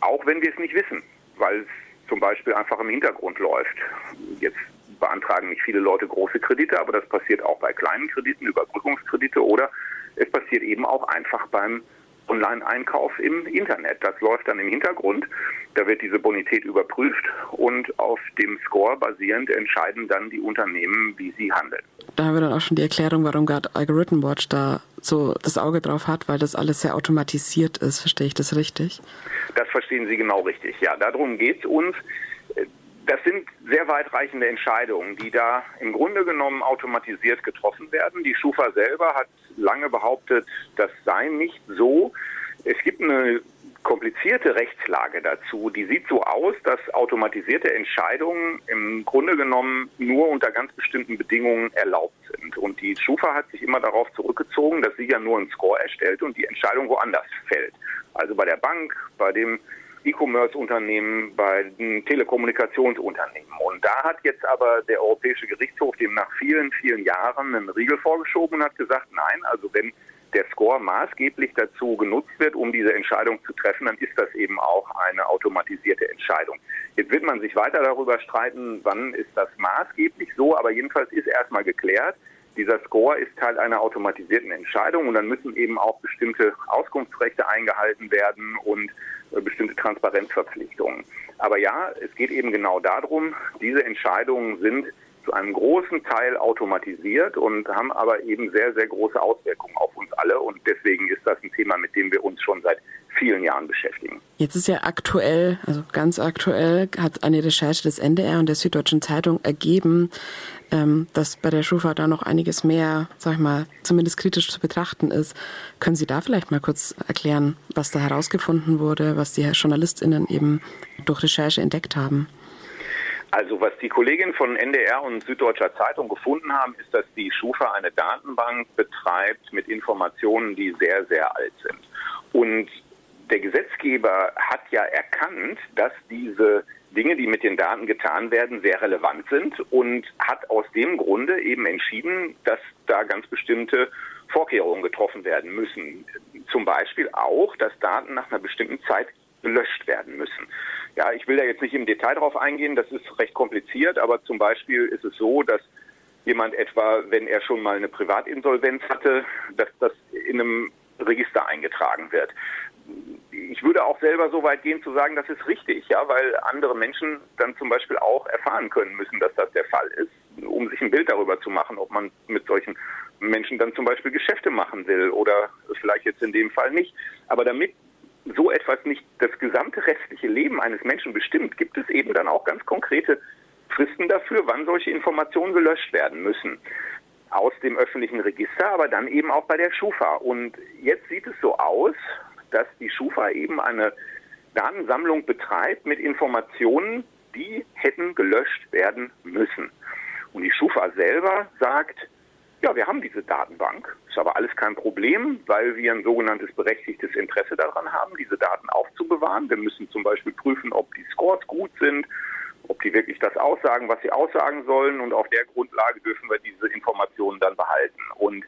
auch wenn wir es nicht wissen, weil es zum Beispiel einfach im Hintergrund läuft. Jetzt beantragen nicht viele Leute große Kredite, aber das passiert auch bei kleinen Krediten, Überbrückungskredite, oder es passiert eben auch einfach beim Online-Einkauf im Internet. Das läuft dann im Hintergrund, da wird diese Bonität überprüft und auf dem Score basierend entscheiden dann die Unternehmen, wie sie handeln. Da haben wir dann auch schon die Erklärung, warum gerade Algorithm Watch da so das Auge drauf hat, weil das alles sehr automatisiert ist. Verstehe ich das richtig? Das verstehen Sie genau richtig. Ja, darum geht es uns. Das sind sehr weitreichende Entscheidungen, die da im Grunde genommen automatisiert getroffen werden. Die Schufa selber hat lange behauptet, das sei nicht so. Es gibt eine komplizierte Rechtslage dazu, die sieht so aus, dass automatisierte Entscheidungen im Grunde genommen nur unter ganz bestimmten Bedingungen erlaubt sind. Und die Schufa hat sich immer darauf zurückgezogen, dass sie ja nur einen Score erstellt und die Entscheidung woanders fällt. Also bei der Bank, bei dem E-Commerce-Unternehmen, bei den Telekommunikationsunternehmen. Und da hat jetzt aber der Europäische Gerichtshof dem nach vielen, vielen Jahren einen Riegel vorgeschoben und hat gesagt, nein, also wenn der Score maßgeblich dazu genutzt wird, um diese Entscheidung zu treffen, dann ist das eben auch eine automatisierte Entscheidung. Jetzt wird man sich weiter darüber streiten, wann ist das maßgeblich so, aber jedenfalls ist erstmal geklärt, dieser Score ist Teil einer automatisierten Entscheidung und dann müssen eben auch bestimmte Auskunftsrechte eingehalten werden und bestimmte Transparenzverpflichtungen. Aber ja, es geht eben genau darum, diese Entscheidungen sind zu einem großen Teil automatisiert und haben aber eben sehr, sehr große Auswirkungen auf uns alle. Und deswegen ist das ein Thema, mit dem wir uns schon seit vielen Jahren beschäftigen. Jetzt ist ja aktuell, also ganz aktuell, hat eine Recherche des NDR und der Süddeutschen Zeitung ergeben, dass bei der Schufa da noch einiges mehr, sag ich mal, zumindest kritisch zu betrachten ist. Können Sie da vielleicht mal kurz erklären, was da herausgefunden wurde, was die JournalistInnen eben durch Recherche entdeckt haben? Also was die Kolleginnen von NDR und Süddeutscher Zeitung gefunden haben, ist, dass die Schufa eine Datenbank betreibt mit Informationen, die sehr, sehr alt sind. Und der Gesetzgeber hat ja erkannt, dass diese Dinge, die mit den Daten getan werden, sehr relevant sind und hat aus dem Grunde eben entschieden, dass da ganz bestimmte Vorkehrungen getroffen werden müssen. Zum Beispiel auch, dass Daten nach einer bestimmten Zeit gelöscht werden müssen. Ja, ich will da jetzt nicht im Detail drauf eingehen, das ist recht kompliziert, aber zum Beispiel ist es so, dass jemand etwa, wenn er schon mal eine Privatinsolvenz hatte, dass das in einem Register eingetragen wird. Ich würde auch selber so weit gehen zu sagen, das ist richtig, ja, weil andere Menschen dann zum Beispiel auch erfahren können müssen, dass das der Fall ist, um sich ein Bild darüber zu machen, ob man mit solchen Menschen dann zum Beispiel Geschäfte machen will oder vielleicht jetzt in dem Fall nicht. Aber damit so etwas nicht das gesamte restliche Leben eines Menschen bestimmt, gibt es eben dann auch ganz konkrete Fristen dafür, wann solche Informationen gelöscht werden müssen. Aus dem öffentlichen Register, aber dann eben auch bei der Schufa. Und jetzt sieht es so aus, dass die Schufa eben eine Datensammlung betreibt mit Informationen, die hätten gelöscht werden müssen. Und die Schufa selber sagt, ja, wir haben diese Datenbank, ist aber alles kein Problem, weil wir ein sogenanntes berechtigtes Interesse daran haben, diese Daten aufzubewahren. Wir müssen zum Beispiel prüfen, ob die Scores gut sind, ob die wirklich das aussagen, was sie aussagen sollen, und auf der Grundlage dürfen wir diese Informationen dann behalten. Und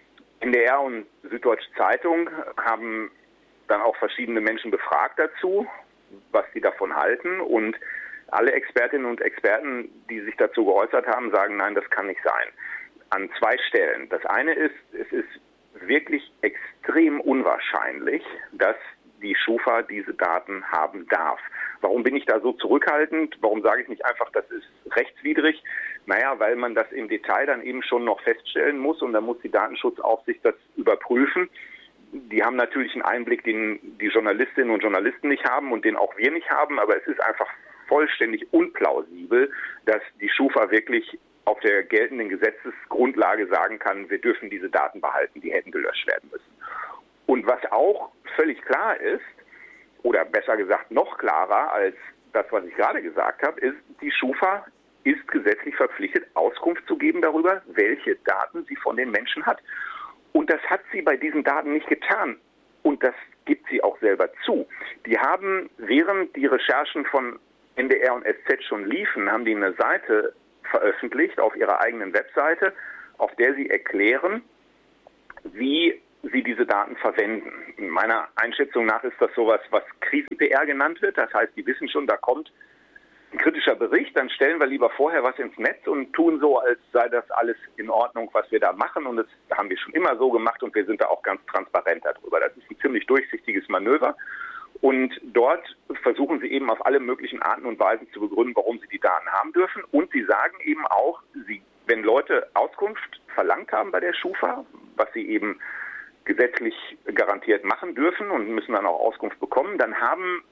NDR und Süddeutsche Zeitung haben dann auch verschiedene Menschen befragt dazu, was sie davon halten, und alle Expertinnen und Experten, die sich dazu geäußert haben, sagen, nein, das kann nicht sein. An zwei Stellen. Das eine ist, es ist wirklich extrem unwahrscheinlich, dass die Schufa diese Daten haben darf. Warum bin ich da so zurückhaltend? Warum sage ich nicht einfach, das ist rechtswidrig? Naja, weil man das im Detail dann eben schon noch feststellen muss, und dann muss die Datenschutzaufsicht das überprüfen. Die haben natürlich einen Einblick, den die Journalistinnen und Journalisten nicht haben und den auch wir nicht haben, aber es ist einfach vollständig unplausibel, dass die Schufa wirklich auf der geltenden Gesetzesgrundlage sagen kann, wir dürfen diese Daten behalten, die hätten gelöscht werden müssen. Und was auch völlig klar ist, oder besser gesagt noch klarer als das, was ich gerade gesagt habe, ist, die Schufa ist gesetzlich verpflichtet, Auskunft zu geben darüber, welche Daten sie von den Menschen hat. Und das hat sie bei diesen Daten nicht getan. Und das gibt sie auch selber zu. Die haben, während die Recherchen von NDR und SZ schon liefen, haben die eine Seite veröffentlicht auf ihrer eigenen Webseite, auf der sie erklären, wie sie diese Daten verwenden. In meiner Einschätzung nach ist das sowas, was Krisen-PR genannt wird. Das heißt, die wissen schon, da kommt ein kritischer Bericht, dann stellen wir lieber vorher was ins Netz und tun so, als sei das alles in Ordnung, was wir da machen. Und das haben wir schon immer so gemacht und wir sind da auch ganz transparent darüber. Das ist ein ziemlich durchsichtiges Manöver. Und dort versuchen sie eben auf alle möglichen Arten und Weisen zu begründen, warum sie die Daten haben dürfen. Und sie sagen eben auch, wenn Leute Auskunft verlangt haben bei der Schufa, was sie eben gesetzlich garantiert machen dürfen und müssen dann auch Auskunft bekommen, dann haben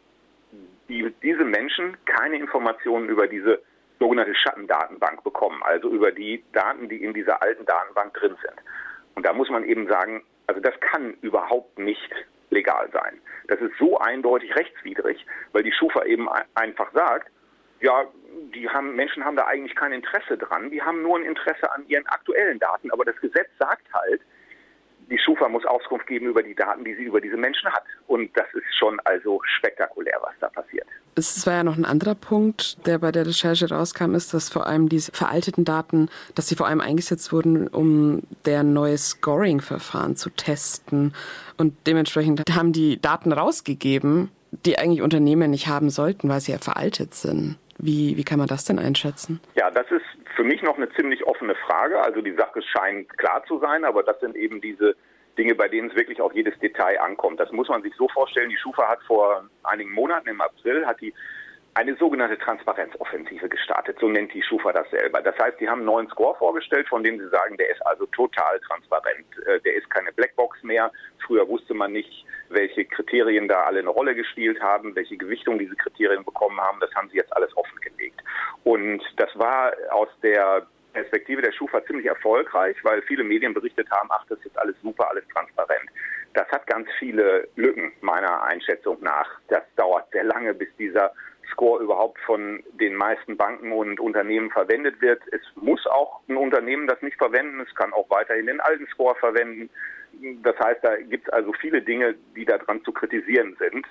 diese Menschen keine Informationen über diese sogenannte Schattendatenbank bekommen, also über die Daten, die in dieser alten Datenbank drin sind. Und da muss man eben sagen, also das kann überhaupt nicht legal sein. Das ist so eindeutig rechtswidrig, weil die Schufa eben einfach sagt, ja, Menschen haben da eigentlich kein Interesse dran, die haben nur ein Interesse an ihren aktuellen Daten, aber das Gesetz sagt halt, die Schufa muss Auskunft geben über die Daten, die sie über diese Menschen hat. Und das ist schon also spektakulär, was da passiert. Es war ja noch ein anderer Punkt, der bei der Recherche rauskam, ist, dass vor allem diese veralteten Daten, dass sie vor allem eingesetzt wurden, um deren neues Scoring-Verfahren zu testen. Und dementsprechend haben die Daten rausgegeben, die eigentlich Unternehmen nicht haben sollten, weil sie ja veraltet sind. Wie kann man das denn einschätzen? Ja, das ist für mich noch eine ziemlich offene Frage. Also die Sache scheint klar zu sein, aber das sind eben diese Dinge, bei denen es wirklich auf jedes Detail ankommt. Das muss man sich so vorstellen. Die Schufa hat vor einigen Monaten, im April, hat die eine sogenannte Transparenzoffensive gestartet. So nennt die Schufa das selber. Das heißt, die haben einen neuen Score vorgestellt, von dem sie sagen, der ist also total transparent. Der ist keine Blackbox mehr. Früher wusste man nicht, welche Kriterien da alle eine Rolle gespielt haben, welche Gewichtung diese Kriterien bekommen haben. Das haben sie jetzt alles offengelegt. Und das war aus der Perspektive der Schufa ziemlich erfolgreich, weil viele Medien berichtet haben, ach, das ist jetzt alles super, alles transparent. Das hat ganz viele Lücken, meiner Einschätzung nach. Das dauert sehr lange, bis dieser Score überhaupt von den meisten Banken und Unternehmen verwendet wird. Es muss auch ein Unternehmen das nicht verwenden. Es kann auch weiterhin den alten Score verwenden. Das heißt, da gibt es also viele Dinge, die daran zu kritisieren sind.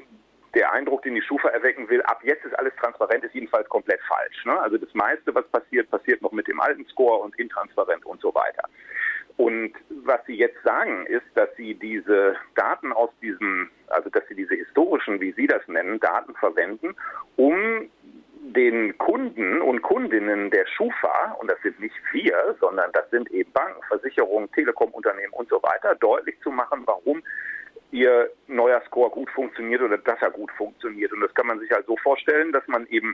Der Eindruck, den die Schufa erwecken will, ab jetzt ist alles transparent, ist jedenfalls komplett falsch. Ne? Also das meiste, was passiert noch mit dem alten Score und intransparent und so weiter. Und was sie jetzt sagen, ist, dass sie diese Daten aus dass sie diese historischen, wie sie das nennen, Daten verwenden, um den Kunden und Kundinnen der Schufa, und das sind nicht wir, sondern das sind eben Banken, Versicherungen, Telekom-Unternehmen und so weiter, deutlich zu machen, warum ihr neuer Score gut funktioniert oder dass er gut funktioniert. Und das kann man sich halt so vorstellen, dass man eben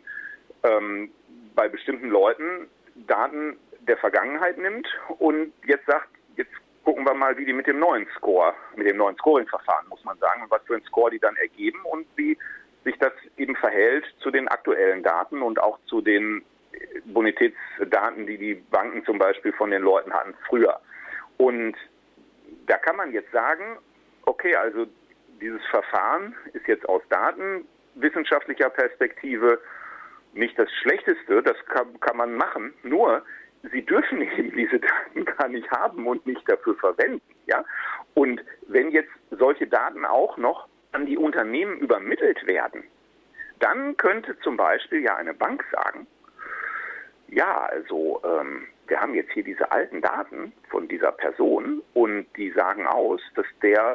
bei bestimmten Leuten Daten der Vergangenheit nimmt und jetzt sagt, jetzt gucken wir mal, wie die mit dem neuen Scoring-Verfahren, muss man sagen, was für einen Score die dann ergeben und wie sich das eben verhält zu den aktuellen Daten und auch zu den Bonitätsdaten, die die Banken zum Beispiel von den Leuten hatten früher. Und da kann man jetzt sagen, okay, also dieses Verfahren ist jetzt aus datenwissenschaftlicher Perspektive nicht das Schlechteste, das kann man machen, nur sie dürfen eben diese Daten gar nicht haben und nicht dafür verwenden. Ja? Und wenn jetzt solche Daten auch noch an die Unternehmen übermittelt werden, dann könnte zum Beispiel ja eine Bank sagen, ja, also wir haben jetzt hier diese alten Daten von dieser Person und die sagen aus, dass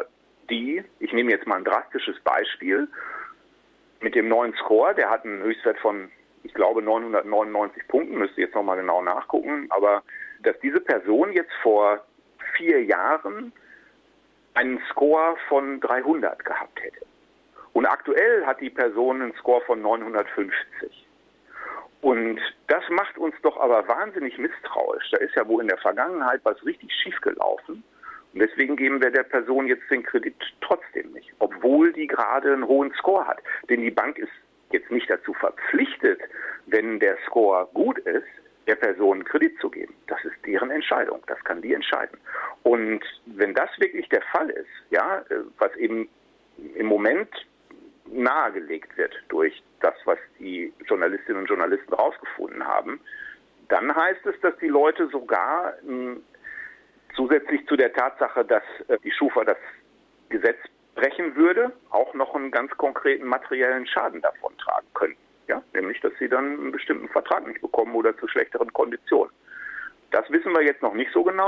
ich nehme jetzt mal ein drastisches Beispiel, mit dem neuen Score, der hat einen Höchstwert von, ich glaube, 999 Punkten, müsste jetzt nochmal genau nachgucken, aber dass diese Person jetzt vor 4 Jahren einen Score von 300 gehabt hätte. Und aktuell hat die Person einen Score von 950. Und das macht uns doch aber wahnsinnig misstrauisch. Da ist ja wohl in der Vergangenheit was richtig schief gelaufen. Und deswegen geben wir der Person jetzt den Kredit trotzdem nicht, obwohl die gerade einen hohen Score hat. Denn die Bank ist jetzt nicht dazu verpflichtet, wenn der Score gut ist, der Person einen Kredit zu geben. Das ist deren Entscheidung. Das kann die entscheiden. Und wenn das wirklich der Fall ist, ja, was eben im Moment nahegelegt wird durch das, was die Journalistinnen und Journalisten rausgefunden haben, dann heißt es, dass die Leute sogar zusätzlich zu der Tatsache, dass die Schufa das Gesetz brechen würde, auch noch einen ganz konkreten materiellen Schaden davon tragen könnten. Ja? Nämlich, dass sie dann einen bestimmten Vertrag nicht bekommen oder zu schlechteren Konditionen. Das wissen wir jetzt noch nicht so genau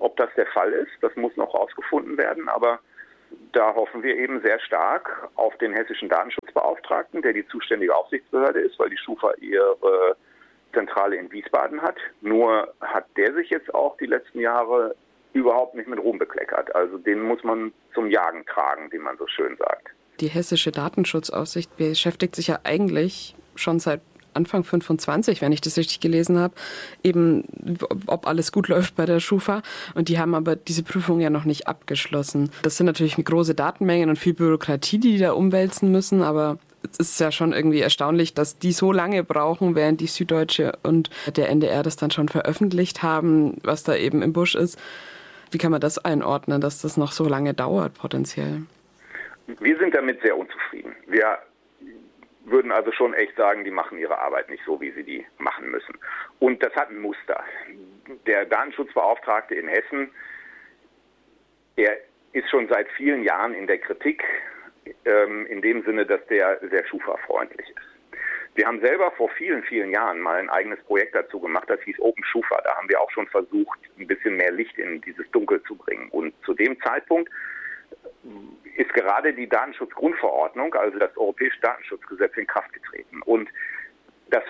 ob das der Fall ist. Das muss noch rausgefunden werden, aber da hoffen wir eben sehr stark auf den hessischen Datenschutzbeauftragten, der die zuständige Aufsichtsbehörde ist, weil die Schufa ihre Zentrale in Wiesbaden hat. Nur hat der sich jetzt auch die letzten Jahre überhaupt nicht mit Ruhm bekleckert. Also den muss man zum Jagen tragen, wie man so schön sagt. Die hessische Datenschutzaufsicht beschäftigt sich ja eigentlich schon seit Anfang 25, wenn ich das richtig gelesen habe, eben ob alles gut läuft bei der Schufa. Und die haben aber diese Prüfung ja noch nicht abgeschlossen. Das sind natürlich große Datenmengen und viel Bürokratie, die da umwälzen müssen, aber es ist ja schon irgendwie erstaunlich, dass die so lange brauchen, während die Süddeutsche und der NDR das dann schon veröffentlicht haben, was da eben im Busch ist. Wie kann man das einordnen, dass das noch so lange dauert potenziell? Wir sind damit sehr unzufrieden. Wir würden also schon echt sagen, die machen ihre Arbeit nicht so, wie sie die machen müssen. Und das hat ein Muster. Der Datenschutzbeauftragte in Hessen, der ist schon seit vielen Jahren in der Kritik, in dem Sinne, dass der sehr Schufa-freundlich ist. Wir haben selber vor vielen, vielen Jahren mal ein eigenes Projekt dazu gemacht, das hieß Open Schufa. Da haben wir auch schon versucht, ein bisschen mehr Licht in dieses Dunkel zu bringen. Und zu dem Zeitpunkt ist gerade die Datenschutzgrundverordnung, also das Europäische Datenschutzgesetz, in Kraft getreten. Und das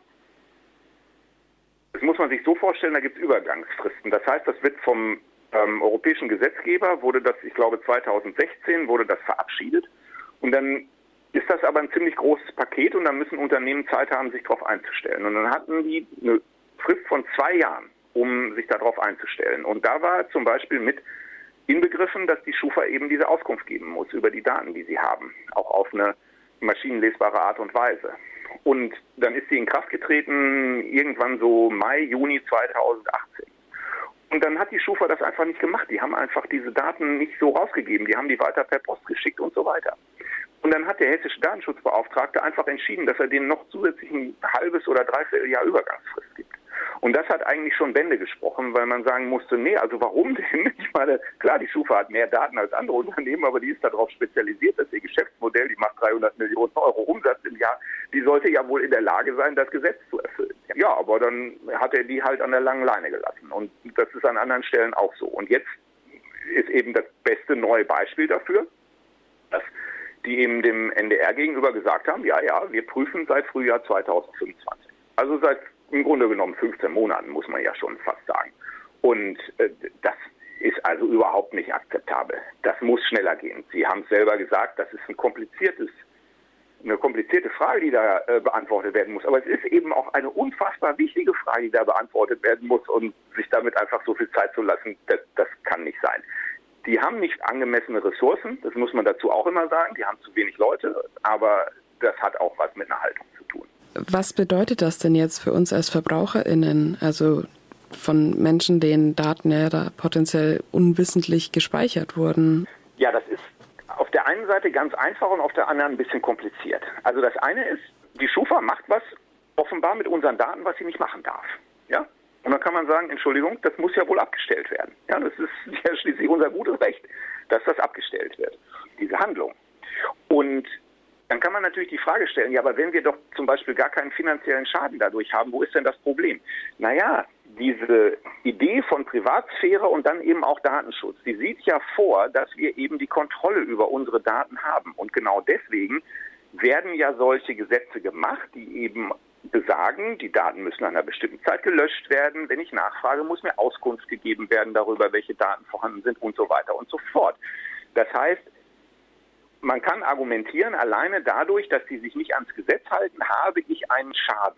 muss man sich so vorstellen, da gibt es Übergangsfristen. Das heißt, das wird vom europäischen Gesetzgeber, wurde das, ich glaube 2016, wurde das verabschiedet. Und dann ist das aber ein ziemlich großes Paket und dann müssen Unternehmen Zeit haben, sich darauf einzustellen. Und dann hatten die eine Frist von 2 Jahren, um sich darauf einzustellen. Und da war zum Beispiel mit inbegriffen, dass die Schufa eben diese Auskunft geben muss über die Daten, die sie haben, auch auf eine maschinenlesbare Art und Weise. Und dann ist sie in Kraft getreten, irgendwann so Mai, Juni 2018. Und dann hat die Schufa das einfach nicht gemacht. Die haben einfach diese Daten nicht so rausgegeben. Die haben die weiter per Post geschickt und so weiter. Und dann hat der hessische Datenschutzbeauftragte einfach entschieden, dass er denen noch zusätzlich ein halbes oder dreiviertel Jahr Übergangsfrist gibt. Und das hat eigentlich schon Bände gesprochen, weil man sagen musste, nee, also warum denn? Ich meine, klar, die Schufa hat mehr Daten als andere Unternehmen, aber die ist darauf spezialisiert, dass ihr Geschäftsmodell, die macht 300 Millionen Euro Umsatz im Jahr, die sollte ja wohl in der Lage sein, das Gesetz zu erfüllen. Ja, aber dann hat er die halt an der langen Leine gelassen. Und das ist an anderen Stellen auch so. Und jetzt ist eben das beste neue Beispiel dafür, dass die eben dem NDR gegenüber gesagt haben, ja, wir prüfen seit Frühjahr 2025. Also seit im Grunde genommen 15 Monaten, muss man ja schon fast sagen. Und das ist also überhaupt nicht akzeptabel. Das muss schneller gehen. Sie haben es selber gesagt, das ist eine komplizierte Frage, die da beantwortet werden muss. Aber es ist eben auch eine unfassbar wichtige Frage, die da beantwortet werden muss. Und sich damit einfach so viel Zeit zu lassen, das kann nicht sein. Die haben nicht angemessene Ressourcen, das muss man dazu auch immer sagen. Die haben zu wenig Leute, aber das hat auch was mit einer Haltung zu tun. Was bedeutet das denn jetzt für uns als VerbraucherInnen, also von Menschen, denen Daten ja da potenziell unwissentlich gespeichert wurden? Ja, das ist auf der einen Seite ganz einfach und auf der anderen ein bisschen kompliziert. Also das eine ist, die Schufa macht was offenbar mit unseren Daten, was sie nicht machen darf. Ja? Und dann kann man sagen, Entschuldigung, das muss ja wohl abgestellt werden. Ja, das ist ja schließlich unser gutes Recht, dass das abgestellt wird, diese Handlung. Und dann kann man natürlich die Frage stellen, ja, aber wenn wir doch zum Beispiel gar keinen finanziellen Schaden dadurch haben, wo ist denn das Problem? Naja, diese Idee von Privatsphäre und dann eben auch Datenschutz, die sieht ja vor, dass wir eben die Kontrolle über unsere Daten haben. Und genau deswegen werden ja solche Gesetze gemacht, die eben besagen, die Daten müssen nach einer bestimmten Zeit gelöscht werden. Wenn ich nachfrage, muss mir Auskunft gegeben werden darüber, welche Daten vorhanden sind und so weiter und so fort. Das heißt, man kann argumentieren, alleine dadurch, dass sie sich nicht ans Gesetz halten, habe ich einen Schaden.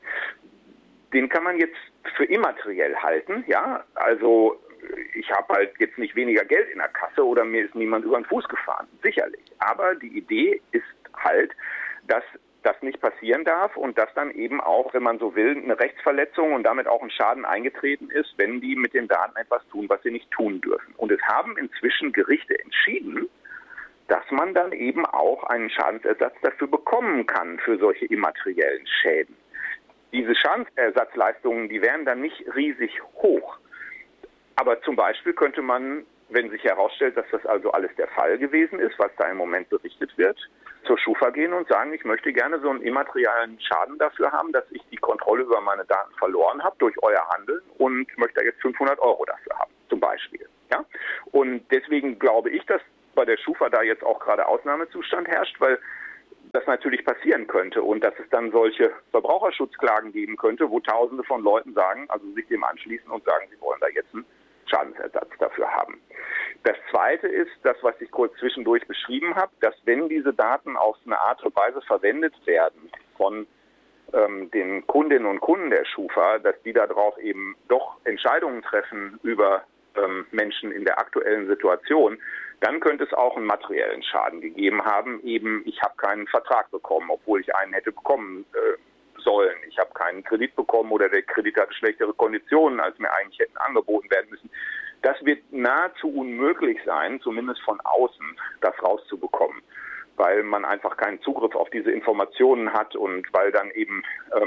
Den kann man jetzt für immateriell halten, ja, also ich habe halt jetzt nicht weniger Geld in der Kasse oder mir ist niemand über den Fuß gefahren, sicherlich. Aber die Idee ist halt, dass das nicht passieren darf und dass dann eben auch, wenn man so will, eine Rechtsverletzung und damit auch ein Schaden eingetreten ist, wenn die mit den Daten etwas tun, was sie nicht tun dürfen. Und es haben inzwischen Gerichte entschieden, dass man dann eben auch einen Schadensersatz dafür bekommen kann, für solche immateriellen Schäden. Diese Schadensersatzleistungen, die wären dann nicht riesig hoch. Aber zum Beispiel könnte man wenn sich herausstellt, dass das also alles der Fall gewesen ist, was da im Moment berichtet wird, zur Schufa gehen und sagen, ich möchte gerne so einen immateriellen Schaden dafür haben, dass ich die Kontrolle über meine Daten verloren habe durch euer Handeln und möchte jetzt 500 € dafür haben, zum Beispiel. Ja? Und deswegen glaube ich, dass bei der Schufa da jetzt auch gerade Ausnahmezustand herrscht, weil das natürlich passieren könnte und dass es dann solche Verbraucherschutzklagen geben könnte, wo Tausende von Leuten sagen, also sich dem anschließen und sagen, sie wollen da jetzt einen Schadensersatz dafür haben. Das Zweite ist, das, was ich kurz zwischendurch beschrieben habe, dass wenn diese Daten auf eine Art und Weise verwendet werden von den Kundinnen und Kunden der Schufa, dass die darauf eben doch Entscheidungen treffen über Menschen in der aktuellen Situation, dann könnte es auch einen materiellen Schaden gegeben haben. Eben, ich habe keinen Vertrag bekommen, obwohl ich einen hätte bekommen sollen. Ich habe keinen Kredit bekommen oder der Kredit hatte schlechtere Konditionen, als mir eigentlich hätten angeboten werden müssen. Das wird nahezu unmöglich sein, zumindest von außen, das rauszubekommen, weil man einfach keinen Zugriff auf diese Informationen hat und weil dann eben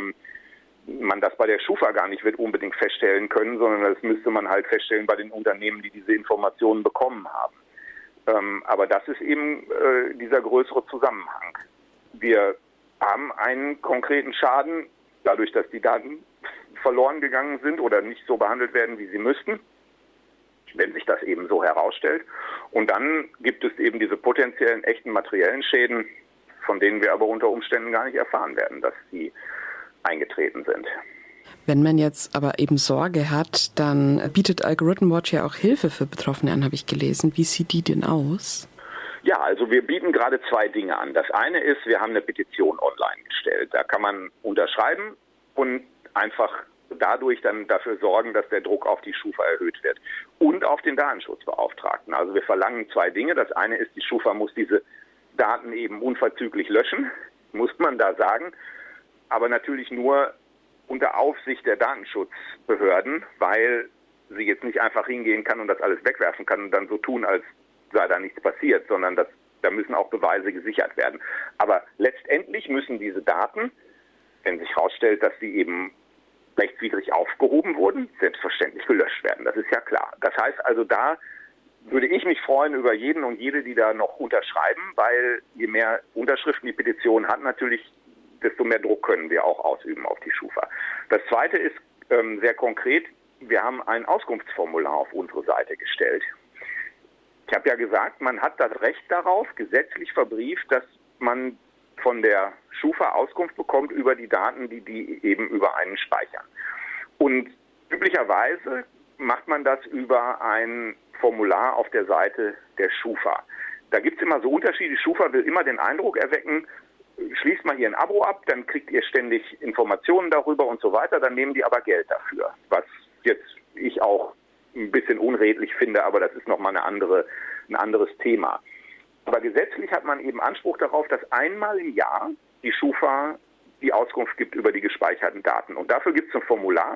man das bei der Schufa gar nicht wird unbedingt feststellen können, sondern das müsste man halt feststellen bei den Unternehmen, die diese Informationen bekommen haben. Aber das ist eben dieser größere Zusammenhang. Wir haben einen konkreten Schaden, dadurch, dass die Daten verloren gegangen sind oder nicht so behandelt werden, wie sie müssten, wenn sich das eben so herausstellt. Und dann gibt es eben diese potenziellen, echten materiellen Schäden, von denen wir aber unter Umständen gar nicht erfahren werden, dass sie eingetreten sind. Wenn man jetzt aber eben Sorge hat, dann bietet Algorithm Watch ja auch Hilfe für Betroffene an, habe ich gelesen. Wie sieht die denn aus? Ja, also wir bieten gerade 2 Dinge an. Das eine ist, wir haben eine Petition online gestellt. Da kann man unterschreiben und einfach dadurch dann dafür sorgen, dass der Druck auf die Schufa erhöht wird. Und auf den Datenschutzbeauftragten. Also wir verlangen 2 Dinge. Das eine ist, die Schufa muss diese Daten eben unverzüglich löschen, muss man da sagen. Aber natürlich nur unter Aufsicht der Datenschutzbehörden, weil sie jetzt nicht einfach hingehen kann und das alles wegwerfen kann und dann so tun, als sei da nichts passiert, sondern da müssen auch Beweise gesichert werden. Aber letztendlich müssen diese Daten, wenn sich herausstellt, dass sie eben rechtswidrig aufgehoben wurden, selbstverständlich gelöscht werden. Das ist ja klar. Das heißt also, da würde ich mich freuen über jeden und jede, die da noch unterschreiben, weil je mehr Unterschriften die Petition hat, natürlich desto mehr Druck können wir auch ausüben auf die Schufa. Das Zweite ist sehr konkret, wir haben ein Auskunftsformular auf unsere Seite gestellt. Ich habe ja gesagt, man hat das Recht darauf, gesetzlich verbrieft, dass man von der Schufa Auskunft bekommt über die Daten, die eben über einen speichern. Und üblicherweise macht man das über ein Formular auf der Seite der Schufa. Da gibt es immer so Unterschiede. Die Schufa will immer den Eindruck erwecken, schließt mal hier ein Abo ab, dann kriegt ihr ständig Informationen darüber und so weiter, dann nehmen die aber Geld dafür. Was jetzt ich auch ein bisschen unredlich finde, aber das ist nochmal ein anderes Thema. Aber gesetzlich hat man eben Anspruch darauf, dass einmal im Jahr die Schufa die Auskunft gibt über die gespeicherten Daten. Und dafür gibt es ein Formular.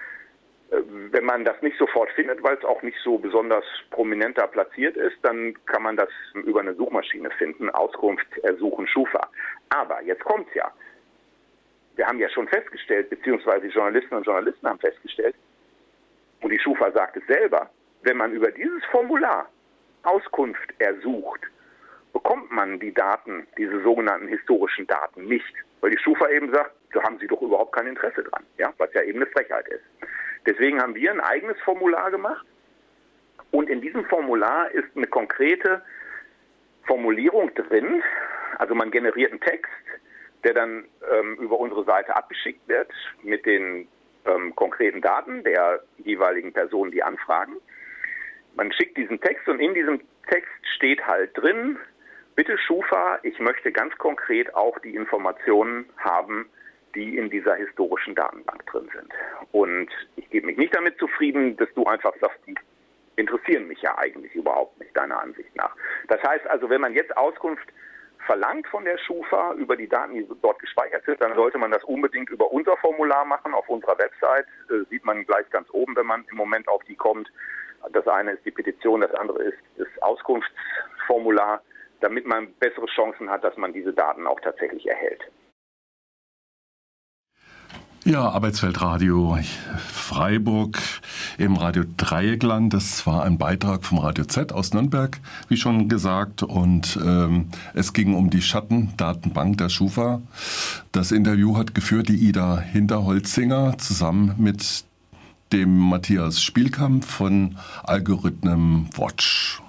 Wenn man das nicht sofort findet, weil es auch nicht so besonders prominent da platziert ist, dann kann man das über eine Suchmaschine finden, Auskunft ersuchen Schufa. Aber jetzt kommt's ja. Wir haben ja schon festgestellt, beziehungsweise die Journalistinnen und Journalisten haben festgestellt, und die Schufa sagt es selber, wenn man über dieses Formular Auskunft ersucht, bekommt man die Daten, diese sogenannten historischen Daten nicht. Weil die Schufa eben sagt, da haben sie doch überhaupt kein Interesse dran, ja, was ja eben eine Frechheit ist. Deswegen haben wir ein eigenes Formular gemacht und in diesem Formular ist eine konkrete Formulierung drin. Also man generiert einen Text, der dann über unsere Seite abgeschickt wird mit den konkreten Daten der jeweiligen Personen, die anfragen. Man schickt diesen Text und in diesem Text steht halt drin, bitte Schufa, ich möchte ganz konkret auch die Informationen haben, die in dieser historischen Datenbank drin sind. Und ich gebe mich nicht damit zufrieden, dass du einfach sagst, die interessieren mich ja eigentlich überhaupt nicht, deiner Ansicht nach. Das heißt also, wenn man jetzt Auskunft verlangt von der Schufa über die Daten, die dort gespeichert sind, dann sollte man das unbedingt über unser Formular machen. Auf unserer Website sieht man gleich ganz oben, wenn man im Moment auf die kommt. Das eine ist die Petition, das andere ist das Auskunftsformular, damit man bessere Chancen hat, dass man diese Daten auch tatsächlich erhält. Ja, Arbeitsweltradio Freiburg im Radio Dreieckland. Das war ein Beitrag vom Radio Z aus Nürnberg, wie schon gesagt. Und es ging um die Schattendatenbank der Schufa. Das Interview hat geführt die Ida Hinterholzinger zusammen mit dem Matthias Spielkamp von Algorithm Watch.